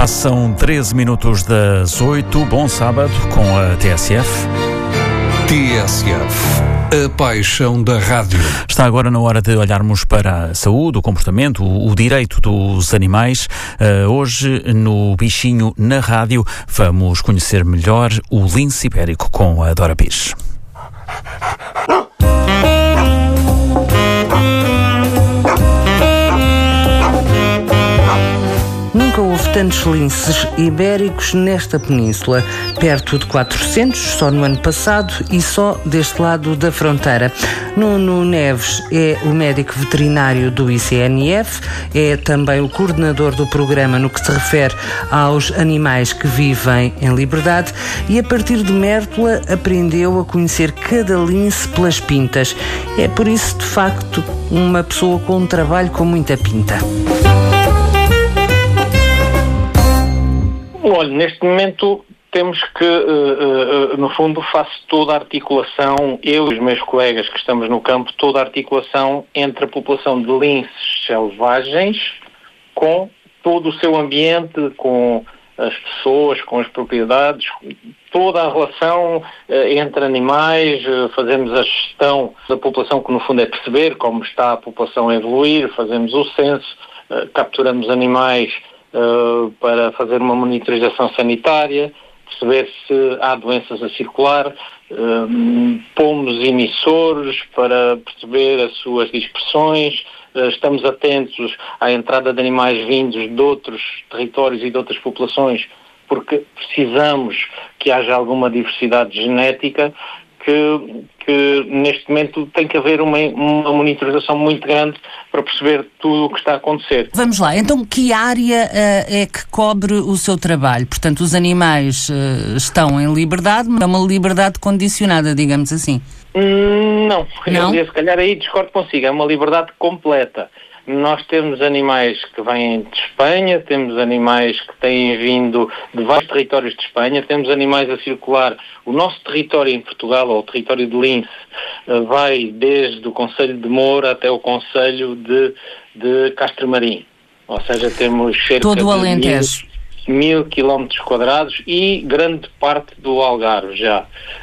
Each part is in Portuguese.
Passam 13 minutos das 8. Bom sábado com a TSF. TSF, a paixão da rádio. Está agora na hora de olharmos para a saúde, o comportamento, o direito dos animais. Hoje, no Bichinho na Rádio, vamos conhecer melhor o lince ibérico com a Dora Pires. Nunca houve tantos linces ibéricos nesta península, perto de 400 só no ano passado e só deste lado da fronteira. Nuno Neves é o médico veterinário do ICNF, é também o coordenador do programa no que se refere aos animais que vivem em liberdade e a partir de Mértola aprendeu a conhecer cada lince pelas pintas. É por isso, de facto, uma pessoa com um trabalho com muita pinta. Olha, neste momento temos que, no fundo, faço toda a articulação, eu e os meus colegas que estamos no campo, toda a articulação entre a população de linces selvagens com todo o seu ambiente, com as pessoas, com as propriedades, toda a relação entre animais, fazemos a gestão da população, que no fundo é perceber como está a população a evoluir, fazemos o censo, capturamos animais para fazer uma monitorização sanitária, perceber se há doenças a circular, pomos emissores para perceber as suas dispersões, estamos atentos à entrada de animais vindos de outros territórios e de outras populações, porque precisamos que haja alguma diversidade genética, que neste momento tem que haver uma monitorização muito grande para perceber tudo o que está a acontecer. Vamos lá, então que área é que cobre o seu trabalho? Portanto, os animais estão em liberdade, mas é uma liberdade condicionada, digamos assim? Não? Eu, se calhar aí discordo consigo, é uma liberdade completa. Nós temos animais que vêm de Espanha, temos animais que têm vindo de vários territórios de Espanha, temos animais a circular. O nosso território em Portugal, ou o território de lince, vai desde o concelho de Moura até o concelho de Castramarim. Ou seja, temos cerca todo o de Alentejo. 1000 quilómetros quadrados e grande parte do Algarve já.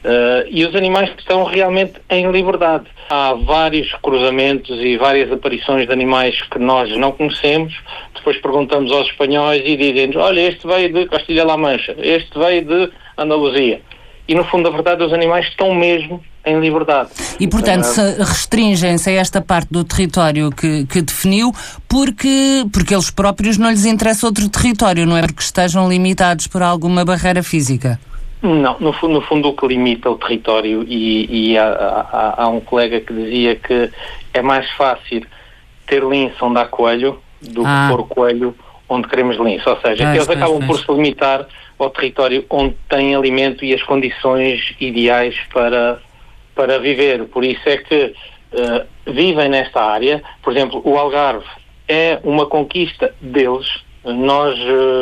E os animais estão realmente em liberdade. Há vários cruzamentos e várias aparições de animais que nós não conhecemos. Depois perguntamos aos espanhóis e dizem-nos, olha, este veio de Castilha-La Mancha, este veio de Andaluzia. E no fundo, a verdade, os animais estão mesmo em liberdade. E, portanto, restringem-se a esta parte do território que definiu porque eles próprios não lhes interessa outro território, não é porque estejam limitados por alguma barreira física? Não, no fundo o que limita o território, e há um colega que dizia que é mais fácil ter lince onde há coelho do que pôr coelho onde queremos lince. Ou seja, eles acabam por se limitar ao território onde têm alimento e as condições ideais para viver. Por isso é que vivem nesta área. Por exemplo, o Algarve é uma conquista deles. Nós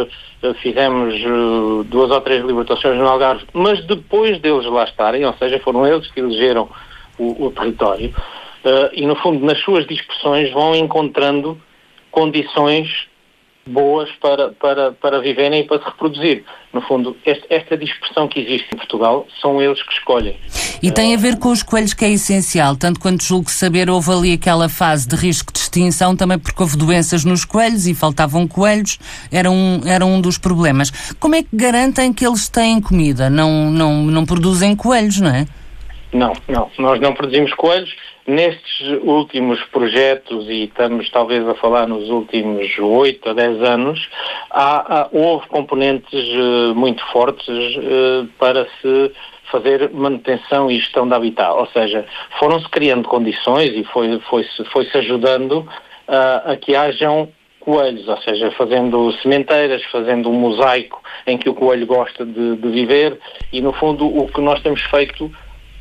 fizemos 2 ou 3 libertações no Algarve, mas depois deles lá estarem, ou seja, foram eles que elegeram o território, e no fundo nas suas dispersões vão encontrando condições boas para viverem e para se reproduzir. No fundo, esta dispersão que existe em Portugal são eles que escolhem. E tem a ver com os coelhos, que é essencial, tanto quanto julgo saber, houve ali aquela fase de risco de extinção, também porque houve doenças nos coelhos e faltavam coelhos, era um dos problemas. Como é que garantem que eles têm comida? Não produzem coelhos, não é? Não, nós não produzimos coelhos. Nestes últimos projetos, e estamos talvez a falar nos últimos 8 a 10 anos, houve componentes muito fortes para se fazer manutenção e gestão de habitat. Ou seja, foram-se criando condições e foi-se ajudando a que hajam coelhos, ou seja, fazendo sementeiras, fazendo um mosaico em que o coelho gosta de viver, e no fundo o que nós temos feito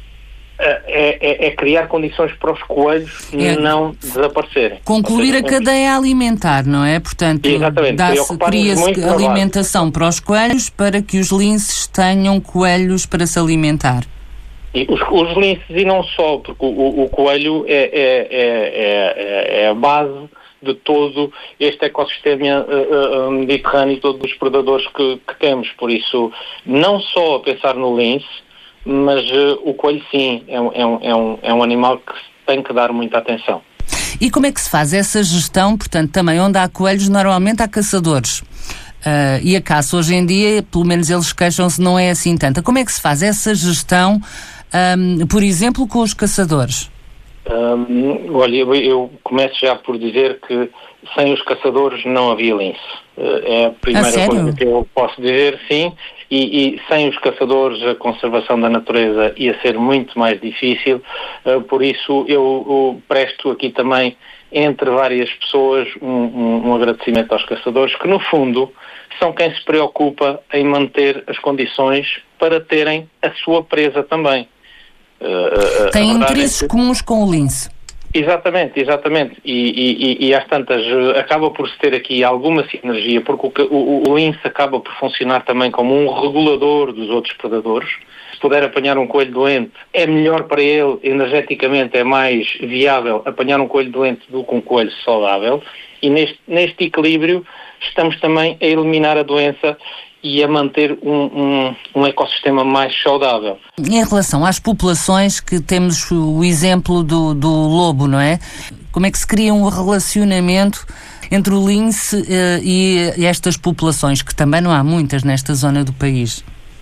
é criar condições para os coelhos não desaparecerem. Concluir a cadeia alimentar, não é? Portanto, cria-se alimentação para os coelhos para que os linces tenham coelhos para se alimentar. E os linces, e não só, porque o coelho é a base de todo este ecossistema mediterrâneo e todos os predadores que temos. Por isso, não só a pensar no lince, mas o coelho sim, é um animal que tem que dar muita atenção. E como é que se faz essa gestão? Portanto, também onde há coelhos, normalmente há caçadores. E a caça hoje em dia, pelo menos eles queixam-se, não é assim tanta. Como é que se faz essa gestão, por exemplo, com os caçadores? Olha, eu começo já por dizer que sem os caçadores não havia lince. É a primeira coisa que eu posso dizer, sim. E sem os caçadores a conservação da natureza ia ser muito mais difícil. Por isso eu presto aqui também, entre várias pessoas, um agradecimento aos caçadores, que no fundo são quem se preocupa em manter as condições para terem a sua presa também. Tem interesses comuns com o lince. Exatamente. E às tantas acaba por se ter aqui alguma sinergia, porque o lince acaba por funcionar também como um regulador dos outros predadores. Se puder apanhar um coelho doente, é melhor para ele, energeticamente é mais viável apanhar um coelho doente do que um coelho saudável. E neste equilíbrio estamos também a eliminar a doença e a manter um ecossistema mais saudável. Em relação às populações, que temos o exemplo do lobo, não é? Como é que se cria um relacionamento entre o lince e estas populações, que também não há muitas nesta zona do país?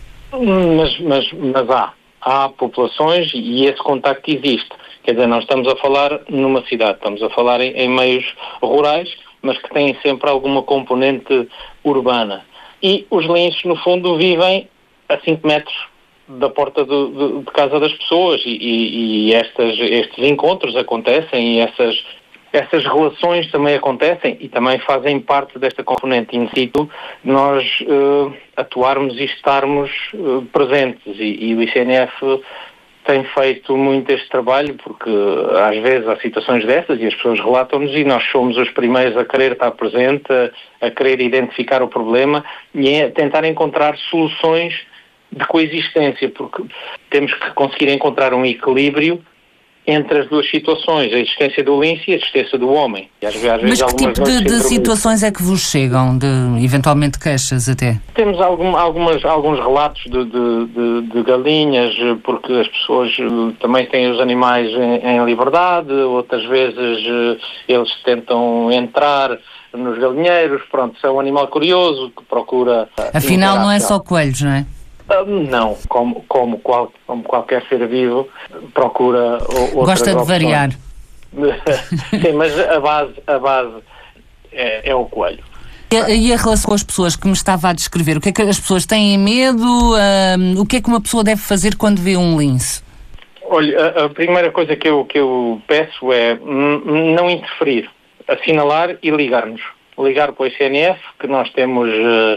Mas há populações e esse contacto existe. Quer dizer, não estamos a falar numa cidade, estamos a falar em meios rurais, mas que têm sempre alguma componente urbana. E os linces, no fundo, vivem a 5 metros da porta de casa das pessoas e estes encontros acontecem e essas relações também acontecem e também fazem parte desta componente in situ, nós atuarmos e estarmos presentes. E o ICNF tem feito muito este trabalho, porque às vezes há situações dessas e as pessoas relatam-nos e nós somos os primeiros a querer estar presente, a querer identificar o problema e a tentar encontrar soluções de coexistência, porque temos que conseguir encontrar um equilíbrio entre as duas situações, a existência do lince e a existência do homem. E às vezes, mas que tipo de situações é que vos chegam, eventualmente queixas até? Temos alguns relatos de galinhas, porque as pessoas também têm os animais em liberdade, outras vezes eles tentam entrar nos galinheiros, pronto, é um animal curioso que procura... Afinal não é só coelhos, não é? Não, como qualquer ser vivo, procura outras Gosta de opções. variar. Sim, mas a base é o coelho. E a relação com as pessoas que me estava a descrever? O que é que as pessoas têm medo? O que é que uma pessoa deve fazer quando vê um lince? Olha, a primeira coisa que eu peço é não interferir, assinalar e ligar-nos. Ligar para o ICNF, que nós temos...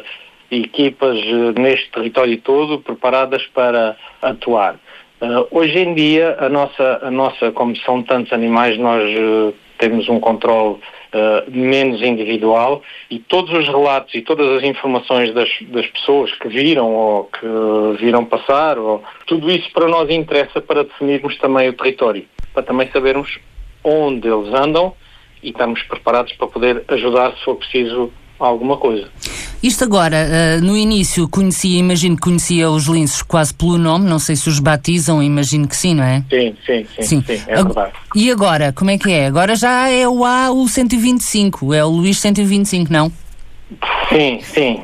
equipas neste território todo preparadas para atuar. Hoje em dia, a nossa, como são tantos animais, nós temos um controle menos individual e todos os relatos e todas as informações das pessoas que viram ou que viram passar, tudo isso para nós interessa para definirmos também o território, para também sabermos onde eles andam e estarmos preparados para poder ajudar se for preciso alguma coisa. Isto agora, no início imagino que conhecia os linces quase pelo nome, não sei se os batizam, imagino que sim, não é? Sim, é verdade. E agora, como é que é? Agora já é o 125, é o Luís 125, não? Sim.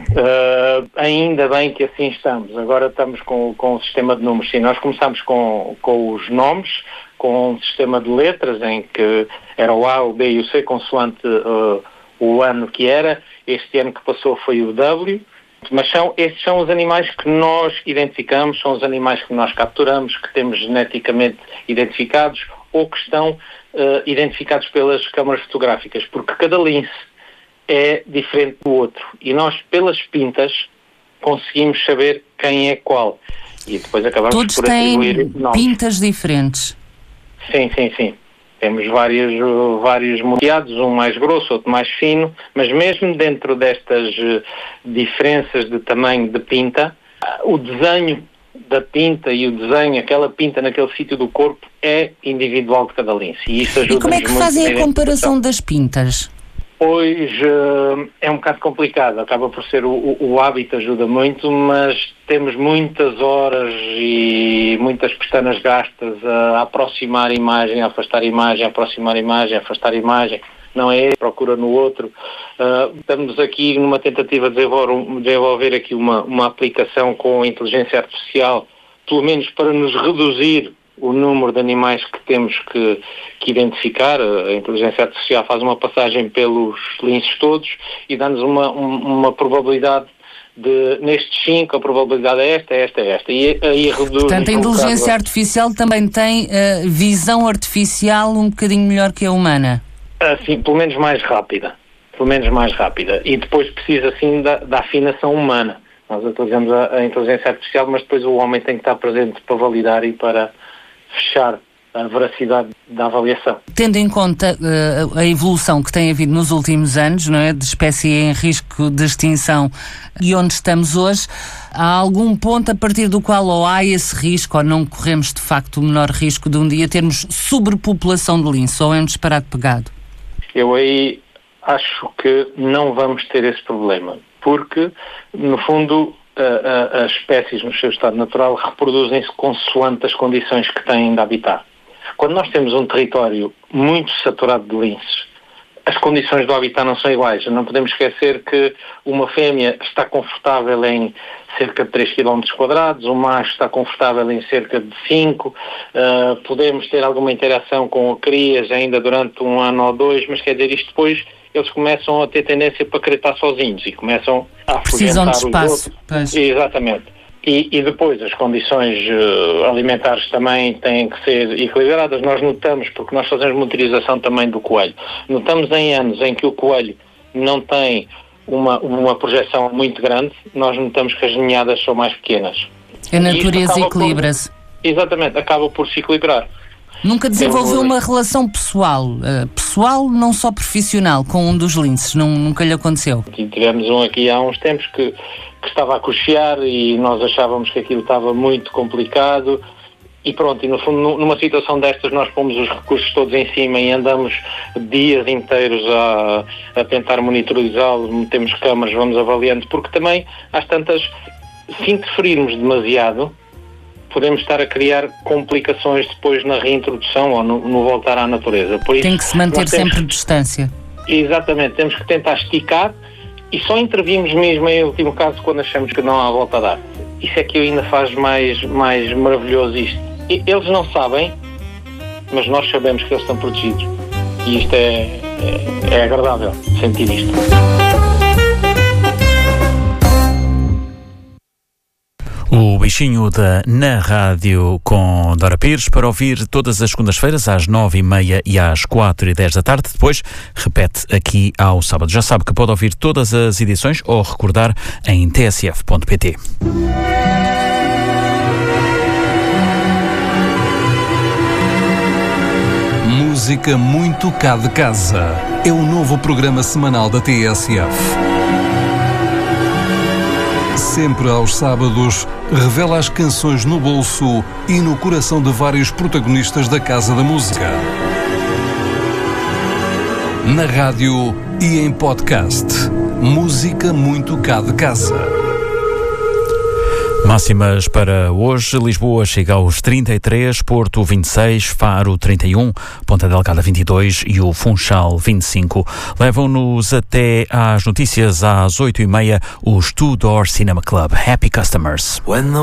Ainda bem que assim estamos. Agora estamos com o sistema de números. Sim, nós começamos com os nomes, com um sistema de letras em que era o A, o B e o C consoante o ano que era. Este ano que passou foi o W, mas estes são os animais que nós identificamos, são os animais que nós capturamos, que temos geneticamente identificados ou que estão identificados pelas câmaras fotográficas, porque cada lince é diferente do outro e nós, pelas pintas, conseguimos saber quem é qual. E depois acabamos todos por atribuir têm nomes. Pintas diferentes? Sim. Temos vários moteados, um mais grosso, outro mais fino, mas mesmo dentro destas diferenças de tamanho de pinta, o desenho da pinta e o desenho, aquela pinta naquele sítio do corpo, é individual de cada lince. E isso ajuda. E como é que fazem a comparação das pintas? Pois, é um bocado complicado, acaba por ser o hábito ajuda muito, mas temos muitas horas e muitas pestanas gastas a aproximar a imagem, a afastar a imagem, a aproximar a imagem, a afastar a imagem, não é ele, procura no outro. Estamos aqui numa tentativa de desenvolver aqui uma aplicação com inteligência artificial, pelo menos para nos reduzir o número de animais que temos que identificar. A inteligência artificial faz uma passagem pelos linces todos e dá-nos uma probabilidade de, nestes 5, a probabilidade é esta. E aí reduz. Portanto, a inteligência artificial também tem visão artificial um bocadinho melhor que a humana? Sim, pelo menos mais rápida. E depois precisa, sim, da afinação humana. Nós utilizamos a inteligência artificial, mas depois o homem tem que estar presente para validar e para fechar a veracidade da avaliação. Tendo em conta a evolução que tem havido nos últimos anos, não é, de espécie em risco de extinção e onde estamos hoje, há algum ponto a partir do qual ou há esse risco ou não corremos de facto o menor risco de um dia termos sobrepopulação de lince, ou é um disparate pegado? Eu aí acho que não vamos ter esse problema, porque no fundo as espécies no seu estado natural reproduzem-se consoante as condições que têm de habitar. Quando nós temos um território muito saturado de linces, as condições do habitat não são iguais. Não podemos esquecer que uma fêmea está confortável em cerca de 3 km², o macho está confortável em cerca de 5, podemos ter alguma interação com crias ainda durante 1 ano ou 2, mas quer dizer, isto depois eles começam a ter tendência para querer estar sozinhos e começam a precisam de espaço. Exatamente. E depois as condições alimentares também têm que ser equilibradas. Nós notamos, porque nós fazemos monitorização também do coelho, notamos em anos em que o coelho não tem uma projeção muito grande, nós notamos que as ninhadas são mais pequenas. A natureza equilibra-se. Exatamente, acaba por se equilibrar. Nunca desenvolveu uma relação pessoal, não só profissional, com um dos linces? Nunca lhe aconteceu? Tivemos um aqui há uns tempos que estava a cochear e nós achávamos que aquilo estava muito complicado e pronto, e no fundo numa situação destas nós pomos os recursos todos em cima e andamos dias inteiros a tentar monitorizá-lo, metemos câmaras, vamos avaliando, porque também às tantas, se interferirmos demasiado, podemos estar a criar complicações depois na reintrodução ou no voltar à natureza. Por isso, tem que se manter sempre distância. Exatamente, temos que tentar esticar e só intervimos mesmo em último caso quando achamos que não há volta a dar. Isso é que ainda faz mais maravilhoso isto. Eles não sabem, mas nós sabemos que eles estão protegidos. E isto é agradável sentir isto. O Bichinho na Rádio com Dora Pires, para ouvir todas as segundas-feiras às 9h30 e às 4h10 da tarde. Depois repete aqui ao sábado. Já sabe que pode ouvir todas as edições ou recordar em tsf.pt. Música muito cá de casa. É o novo programa semanal da TSF. Sempre aos sábados, revela as canções no bolso e no coração de vários protagonistas da Casa da Música. Na rádio e em podcast. Música muito cá de casa. Máximas para hoje: Lisboa chega aos 33, Porto 26, Faro 31, Ponta Delgada 22 e o Funchal 25. Levam-nos até às notícias às 8h30, os Two Door Cinema Club. Happy Customers.